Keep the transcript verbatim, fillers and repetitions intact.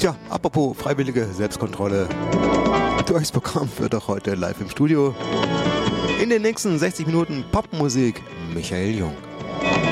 Tja, apropos freiwillige Selbstkontrolle. Durchs Programm wird auch heute live im Studio. In den nächsten sechzig Minuten Popmusik, Michael Jung.